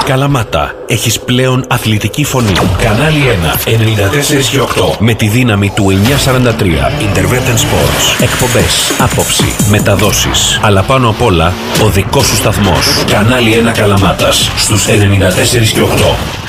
Καλαμάτα, έχεις πλέον αθλητική φωνή. Κανάλι 1, 94 και 8. Με τη δύναμη του 943. Intervention Sports. Εκπομπές, άποψη, μεταδόσεις. Αλλά πάνω απ' όλα, ο δικός σου σταθμός. Κανάλι 1 Καλαμάτας, στους 94 και 8.